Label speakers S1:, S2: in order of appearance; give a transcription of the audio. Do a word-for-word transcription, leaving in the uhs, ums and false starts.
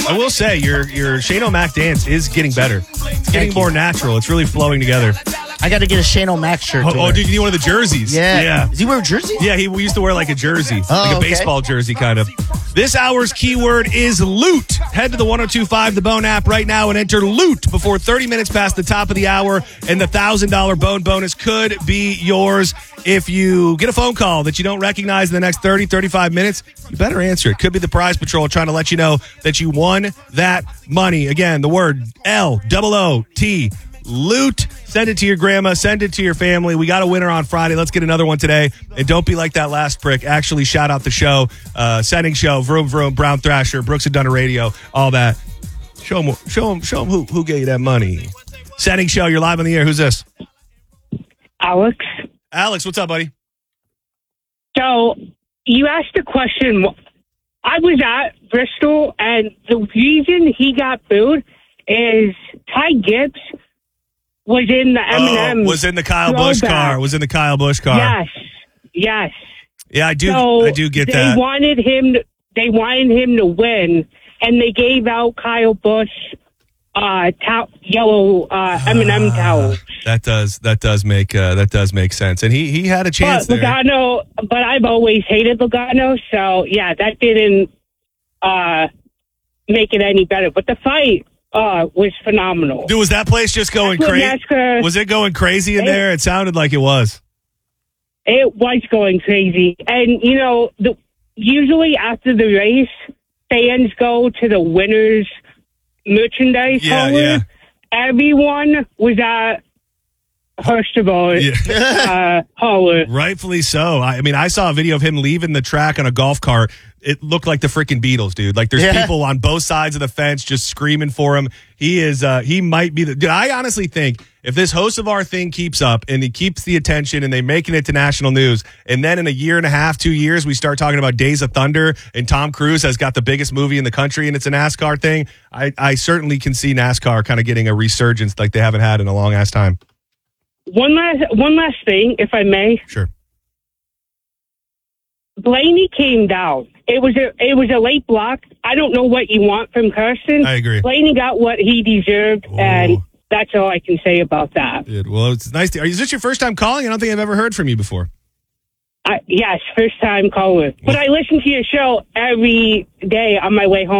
S1: I will say your your Shane O'Mac dance is getting better. It's getting
S2: Thank
S1: more
S2: you.
S1: natural. It's really flowing together.
S2: I got to get a Shane O'Mac shirt.
S1: Oh,
S2: to
S1: oh
S2: wear.
S1: dude, you need one of the jerseys.
S2: Yeah.
S1: Yeah.
S2: Does he wear a jersey?
S1: Yeah, he we used to wear like a jersey,
S2: Oh,
S1: like a
S2: okay.
S1: baseball jersey kind of. This hour's keyword is loot. Head to the one oh two five The Bone app right now and enter loot before thirty minutes past the top of the hour, and the one thousand dollars Bone bonus could be yours. If you get a phone call that you don't recognize in the next thirty, thirty-five minutes, you better answer it. Could be the Prize Patrol trying to let you know that you won that money. Again, the word L O O T, loot. Send it to your grandma. Send it to your family. We got a winner on Friday. Let's get another one today. And don't be like that last prick. Actually, shout out the show. Uh, Setting Show, Vroom Vroom, Brown Thrasher, Brooks and Dunner Radio, all that. Show them, show them, show them who, who gave you that money. Setting Show, you're live on the air. Who's this?
S3: Alex.
S1: Alex, what's up, buddy?
S3: So you asked a question. I was at Bristol, and the reason he got booed is Ty Gibbs was in the M and M.
S1: Oh, was in the Kyle Busch car. Was in the Kyle Busch car.
S3: Yes, yes.
S1: Yeah, I do.
S3: So
S1: I do get
S3: they
S1: that.
S3: wanted him. To, they wanted him to win, and they gave out Kyle Busch uh, tow- yellow uh, M and M towels.
S1: That does that does make uh, that does make sense, and he he had a chance
S3: But
S1: there.
S3: Logano, but I've always hated Logano, so yeah, that didn't uh, make it any better. But the fight uh, was phenomenal.
S1: Dude, was that place just going
S3: That's what
S1: crazy?
S3: NASCAR-
S1: Was it going crazy in
S3: It-
S1: there? It sounded like it was.
S3: It was going crazy, and you know, the, usually after the race, fans go to the winners' merchandise
S1: Yeah,
S3: hauler.
S1: yeah.
S3: Everyone was at Hurstable
S1: Yeah.
S3: uh, hauler.
S1: Rightfully so. I, I mean, I saw a video of him leaving the track on a golf cart. It looked like the freaking Beatles, dude. Like there's
S2: Yeah.
S1: people on both sides of the fence just screaming for him. He is, uh, he might be the, dude, I honestly think if this host of our thing keeps up and he keeps the attention and they making it to national news, and then in a year and a half, two years, we start talking about Days of Thunder and Tom Cruise has got the biggest movie in the country and it's a NASCAR thing. I, I certainly can see NASCAR kind of getting a resurgence like they haven't had in a long ass time.
S3: One last, one last thing, if I may.
S1: Sure.
S3: Blaney came down. It was a it was a late block. I don't know what you want from Kirsten.
S1: I agree.
S3: Blaney got what he deserved,
S1: Oh.
S3: and that's all I can say about that.
S1: Dude, well, it's nice. To, is this your first time calling? I don't think I've ever heard from you before.
S3: I, yes, first time caller. But I listen to your show every day on my way home.